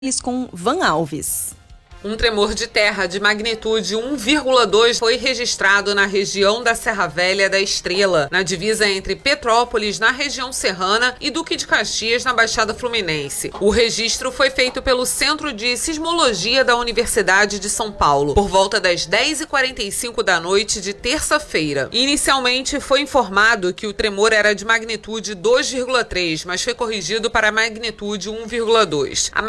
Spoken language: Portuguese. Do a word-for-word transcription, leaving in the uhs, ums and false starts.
com Van Alves. Um tremor de terra de magnitude um vírgula dois foi registrado na região da Serra Velha da Estrela, na divisa entre Petrópolis, na região serrana, e Duque de Caxias, na Baixada Fluminense. O registro foi feito pelo Centro de Sismologia da Universidade de São Paulo, por volta das dez e quarenta e cinco da noite de terça-feira. Inicialmente foi informado que o tremor era de magnitude dois vírgula três, mas foi corrigido para magnitude um vírgula dois. A